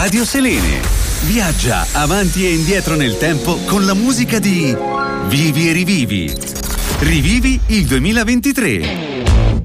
Radio Selene. Viaggia avanti e indietro nel tempo con la musica di Vivi e Rivivi. Rivivi il 2023.